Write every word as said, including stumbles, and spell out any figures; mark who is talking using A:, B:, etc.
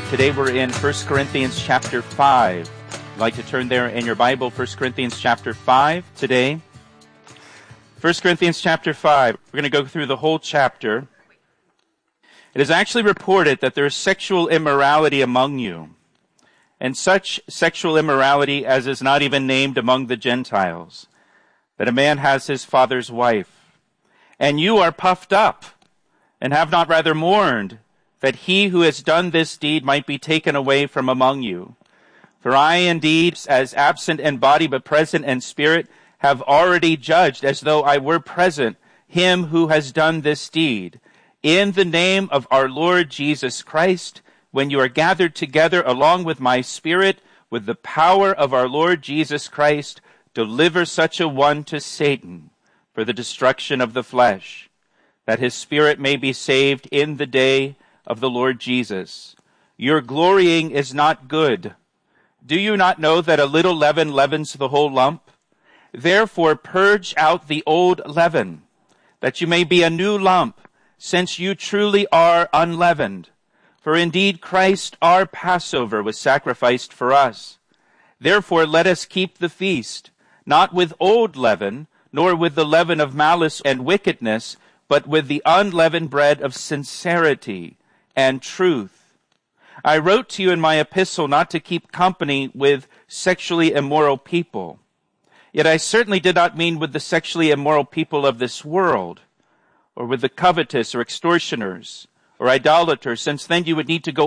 A: Today we're in First Corinthians chapter five. I'd like to turn there in your Bible, First Corinthians chapter five today. First Corinthians chapter five. We're going to go through the whole chapter. It is actually reported that there is sexual immorality among you, and such sexual immorality as is not even named among the Gentiles, that a man has his father's wife. And you are puffed up, and have not rather mourned, that he who has done this deed might be taken away from among you. For I indeed, as absent in body but present in spirit, have already judged, as though I were present, him who has done this deed. In the name of our Lord Jesus Christ, when you are gathered together along with my spirit, with the power of our Lord Jesus Christ, deliver such a one to Satan for the destruction of the flesh, that his spirit may be saved in the day of the Lord Jesus. Your glorying is not good. Do you not know that a little leaven leavens the whole lump? Therefore purge out the old leaven, that you may be a new lump, since you truly are unleavened. For indeed Christ our Passover was sacrificed for us. Therefore let us keep the feast, not with old leaven, nor with the leaven of malice and wickedness, but with the unleavened bread of sincerity and truth. I wrote to you in my epistle not to keep company with sexually immoral people. Yet I certainly did not mean with the sexually immoral people of this world, or with the covetous or extortioners or idolaters, since then you would need to go